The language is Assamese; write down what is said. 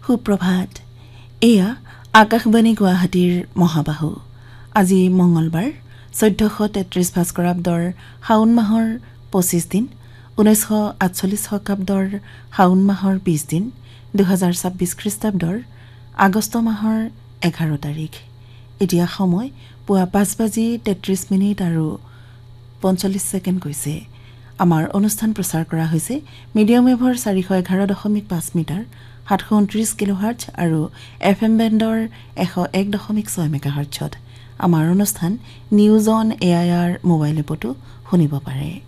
সুপ্ৰভাত এয়া আকাশবাণী গুৱাহাটীৰ মহাবাহু আজি মঙ্গলবাৰ 1433 ভাস্কৰাব্দৰ শাওন মাহৰ 25 দিন 1948 শকাব্দৰ শাওন মাহৰ 20 দিন 2026 খ্ৰীষ্টাব্দৰ আগষ্ট মাহৰ 11 তাৰিখ এতিয়া সময় পুৱা 5:33 আৰু 45 ছেকেণ্ড কৈছে আমাৰ অনুষ্ঠান প্ৰচাৰ কৰা হৈছে মিডিয়াম ৱেভৰ 411.5 মিটাৰ 729 কিলোহাৰ্টজ আৰু FM বেণ্ডৰ 101.6 মেগাহাৰ্টজত আমাৰ অনুষ্ঠান নিউজ অন এআইআৰ মোবাইল এপতো শুনিব পাৰে